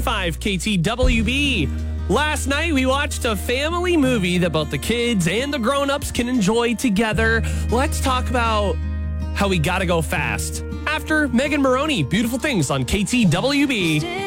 101.5 KTWB. Last night, we watched a family movie that both the kids and the grown-ups can enjoy together. Let's talk about how we gotta go fast. After Megan Maroney, Beautiful Things on KTWB.